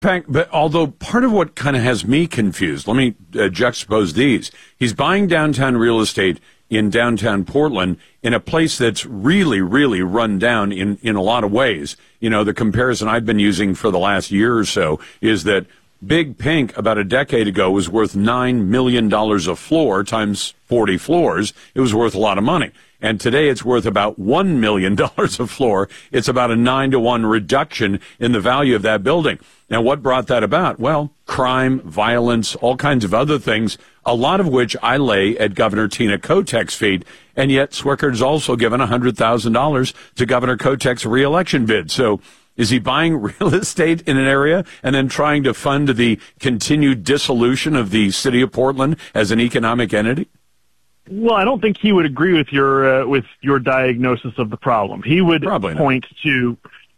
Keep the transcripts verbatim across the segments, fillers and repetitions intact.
fact, but although part of what kind of has me confused, let me uh, juxtapose these. He's buying downtown real estate in downtown Portland in a place that's really, really run down in, in a lot of ways. You know, the comparison I've been using for the last year or so is that Big Pink about a decade ago was worth nine million dollars a floor times forty floors. It was worth a lot of money. And today it's worth about one million dollars a floor. It's about a nine to one reduction in the value of that building. Now, what brought that about? Well, crime, violence, all kinds of other things, a lot of which I lay at Governor Tina Kotek's feet. And yet Swickard's also given one hundred thousand dollars to Governor Kotek's reelection bid. So is he buying real estate in an area and then trying to fund the continued dissolution of the city of Portland as an economic entity? Well, I don't think he would agree with your uh, with your diagnosis of the problem. He would Probably point not. to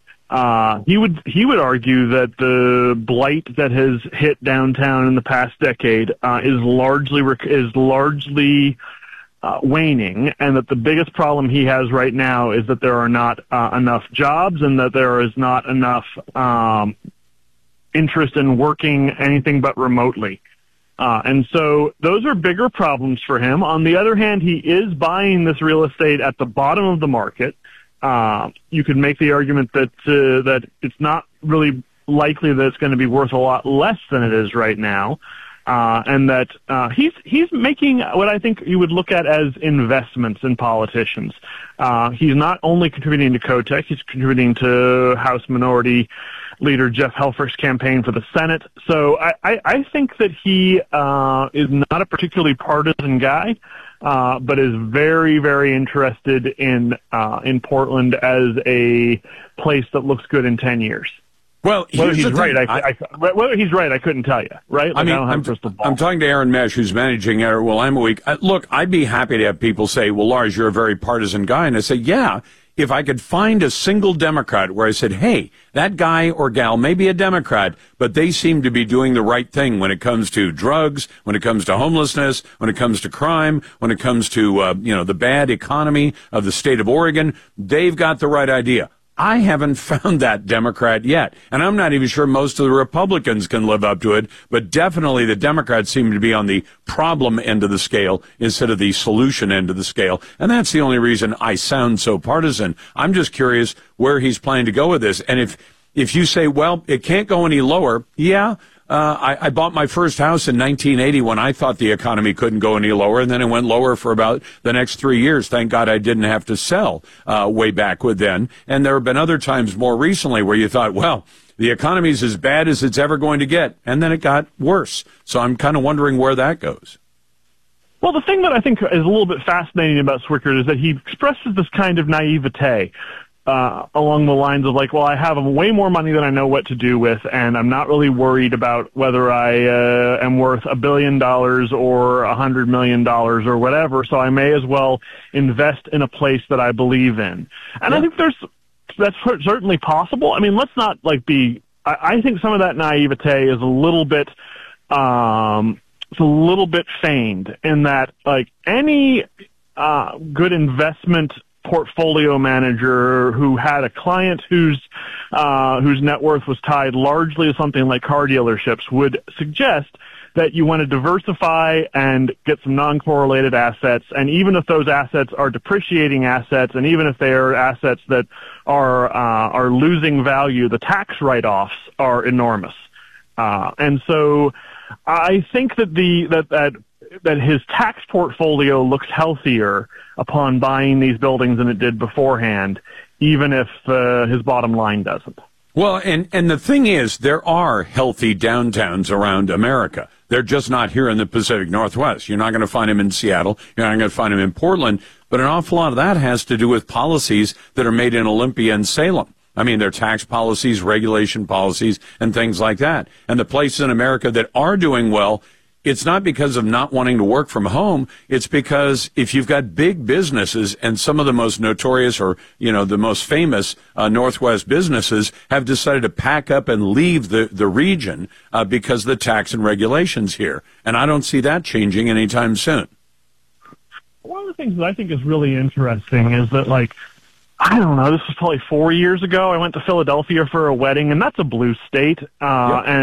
uh, he would he would argue that the blight that has hit downtown in the past decade uh, is largely is largely uh, waning, and that the biggest problem he has right now is that there are not uh, enough jobs, and that there is not enough um, interest in working anything but remotely. Uh, and so those are bigger problems for him. On the other hand, he is buying this real estate at the bottom of the market. Uh, you could make the argument that uh, that it's not really likely that it's going to be worth a lot less than it is right now, uh, and that uh, he's he's making what I think you would look at as investments in politicians. Uh, he's not only contributing to Kotek, he's contributing to House Minority Leader Jeff Helfrich's campaign for the Senate. So I, I, I think that he uh, is not a particularly partisan guy, uh, but is very, very interested in uh, in Portland as a place that looks good in ten years. Well, whether he's right, I, I, I, whether he's right, I couldn't tell you. Right? Like, I mean, I don't have I'm, a crystal ball. I'm talking to Aaron Mesh, who's managing editor. Well, I'm a week. Uh, look, I'd be happy to have people say, "Well, Lars, you're a very partisan guy," and I say, "Yeah." If I could find a single Democrat where I said, hey, that guy or gal may be a Democrat, but they seem to be doing the right thing when it comes to drugs, when it comes to homelessness, when it comes to crime, when it comes to, uh, you know, the bad economy of the state of Oregon, they've got the right idea. I haven't found that Democrat yet, and I'm not even sure most of the Republicans can live up to it, but definitely the Democrats seem to be on the problem end of the scale instead of the solution end of the scale, and that's the only reason I sound so partisan. I'm just curious where he's planning to go with this, and if if you say, well, it can't go any lower, yeah, Uh, I, I bought my first house in nineteen eighty when I thought the economy couldn't go any lower, and then it went lower for about the next three years. Thank God I didn't have to sell uh, way back with then. And there have been other times more recently where you thought, well, the economy's as bad as it's ever going to get, and then it got worse. So I'm kind of wondering where that goes. Well, the thing that I think is a little bit fascinating about Swickard is that he expresses this kind of naivete uh, along the lines of like, well, I have way more money than I know what to do with, and I'm not really worried about whether I uh, am worth a billion dollars or a hundred million dollars or whatever, so I may as well invest in a place that I believe in. And yeah. I think there's that's certainly possible. I mean, let's not like be, I, I think some of that naivete is a little bit, um, it's a little bit feigned in that like any uh, good investment portfolio manager who had a client whose uh, whose net worth was tied largely to something like car dealerships would suggest that you want to diversify and get some non-correlated assets, and even if those assets are depreciating assets, and even if they are assets that are uh, are losing value, the tax write-offs are enormous. Uh, and so I think that the that that that his tax portfolio looks healthier upon buying these buildings than it did beforehand, even if uh, his bottom line doesn't. Well, and, and the thing is, there are healthy downtowns around America. They're just not here in the Pacific Northwest. You're not going to find them in Seattle. You're not going to find them in Portland. But an awful lot of that has to do with policies that are made in Olympia and Salem. I mean, they're tax policies, regulation policies, and things like that. And the places in America that are doing well, it's not because of not wanting to work from home. It's because if you've got big businesses, and some of the most notorious or, you know, the most famous uh, Northwest businesses have decided to pack up and leave the, the region uh, because of the tax and regulations here. And I don't see that changing anytime soon. One of the things that I think is really interesting is that, like, I don't know. This was probably four years ago. I went to Philadelphia for a wedding, and that's a blue state. Uh, Yep. and